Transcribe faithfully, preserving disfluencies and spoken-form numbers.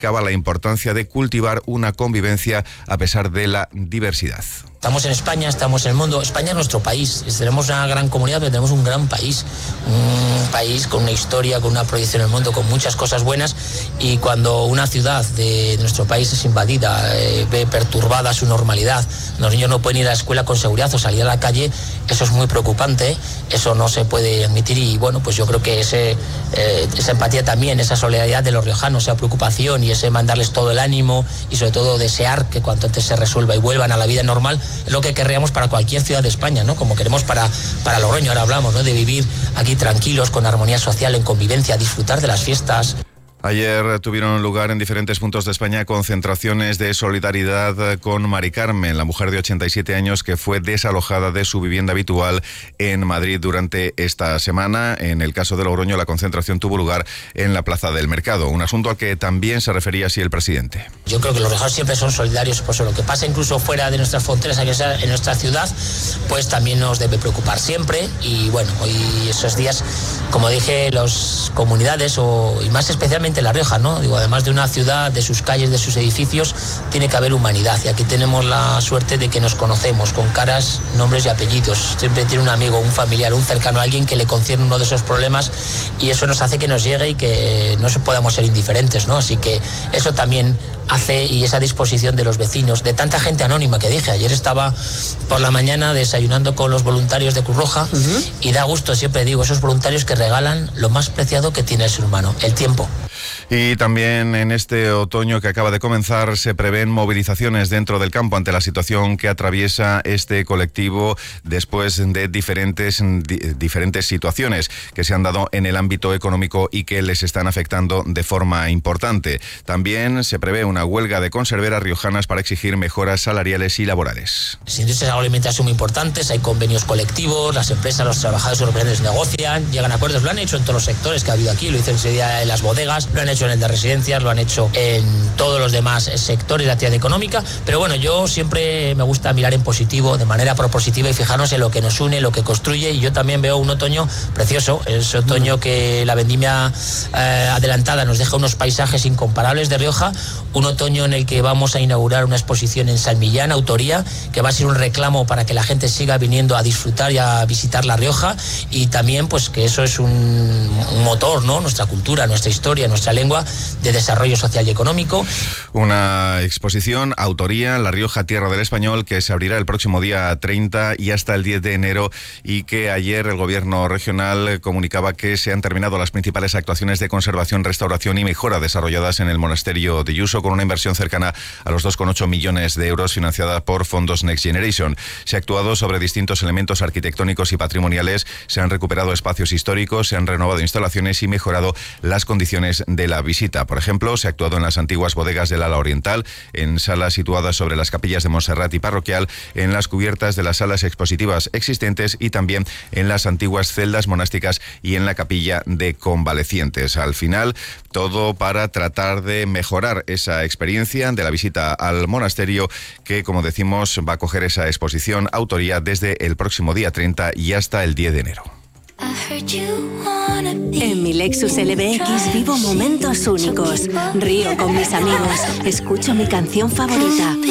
Acaba la importancia de cultivar una convivencia a pesar de la diversidad. Estamos en España, estamos en el mundo. España es nuestro país. Tenemos una gran comunidad, pero tenemos un gran país. Un país con una historia, con una proyección en el mundo, con muchas cosas buenas. Y cuando una ciudad de nuestro país es invadida, eh, ve perturbada su normalidad, los niños no pueden ir a la escuela con seguridad o salir a la calle, eso es muy preocupante. Eso no se puede admitir. Y bueno, pues yo creo que ese, eh, esa empatía también, esa solidaridad de los riojanos, esa preocupación y ese mandarles todo el ánimo y sobre todo desear que cuanto antes se resuelva y vuelvan a la vida normal, es lo que querríamos para cualquier ciudad de España, ¿no? Como queremos para, para Logroño. Ahora hablamos, ¿no?, de vivir aquí tranquilos, con armonía social, en convivencia, disfrutar de las fiestas. Ayer tuvieron lugar en diferentes puntos de España concentraciones de solidaridad con Mari Carmen, la mujer de ochenta y siete años que fue desalojada de su vivienda habitual en Madrid durante esta semana. En el caso de Logroño, la concentración tuvo lugar en la Plaza del Mercado, un asunto al que también se refería así el presidente. Yo creo que los riojanos siempre son solidarios, por eso lo que pasa incluso fuera de nuestras fronteras, aquí en nuestra ciudad, pues también nos debe preocupar siempre. Y bueno, hoy esos días, como dije, las comunidades, o, y más especialmente La Rioja, ¿no? Digo, además de una ciudad, de sus calles, de sus edificios, tiene que haber humanidad. Y aquí tenemos la suerte de que nos conocemos con caras, nombres y apellidos. Siempre tiene un amigo, un familiar, un cercano, alguien que le concierne uno de esos problemas, y eso nos hace que nos llegue y que no podamos ser indiferentes, ¿no? Así que eso también hace, y esa disposición de los vecinos, de tanta gente anónima que dije. Ayer estaba por la mañana desayunando con los voluntarios de Cruz Roja, uh-huh. y da gusto, siempre digo, esos voluntarios que regalan lo más preciado que tiene el ser humano, el tiempo. Y también en este otoño que acaba de comenzar se prevén movilizaciones dentro del campo ante la situación que atraviesa este colectivo después de diferentes, di, diferentes situaciones que se han dado en el ámbito económico y que les están afectando de forma importante. También se prevé una huelga de conserveras riojanas para exigir mejoras salariales y laborales. Las industrias agroalimentarias son muy importantes, hay convenios colectivos, las empresas, los trabajadores europeos negocian, llegan a acuerdos, lo han hecho en todos los sectores que ha habido aquí, lo hizo ese día en las bodegas, lo han hecho en el de residencias, lo han hecho en todos los demás sectores de la actividad económica, pero bueno, yo siempre me gusta mirar en positivo, de manera propositiva, y fijarnos en lo que nos une, lo que construye, y yo también veo un otoño precioso, ese otoño que la vendimia eh, adelantada nos deja unos paisajes incomparables de Rioja, un otoño en el que vamos a inaugurar una exposición en San Millán, autoría, que va a ser un reclamo para que la gente siga viniendo a disfrutar y a visitar La Rioja, y también pues que eso es un, un motor, ¿no? Nuestra cultura, nuestra historia, nuestra lengua de desarrollo social y económico. Una exposición, autoría, La Rioja, Tierra del Español, que se abrirá el próximo día treinta y hasta el diez de enero, y que ayer el gobierno regional comunicaba que se han terminado las principales actuaciones de conservación, restauración y mejora desarrolladas en el monasterio de Yuso, con una inversión cercana a los dos coma ocho millones de euros financiada por fondos Next Generation. Se ha actuado sobre distintos elementos arquitectónicos y patrimoniales, se han recuperado espacios históricos, se han renovado instalaciones y mejorado las condiciones de la visita. Por ejemplo, se ha actuado en las antiguas bodegas del ala oriental, en salas situadas sobre las capillas de Montserrat y Parroquial, en las cubiertas de las salas expositivas existentes y también en las antiguas celdas monásticas y en la capilla de convalecientes. Al final, todo para tratar de mejorar esa experiencia de la visita al monasterio, que, como decimos, va a coger esa exposición autoría desde el próximo día treinta y hasta el diez de enero. En mi Lexus L B X vivo momentos únicos. Río con mis amigos, escucho mi canción favorita,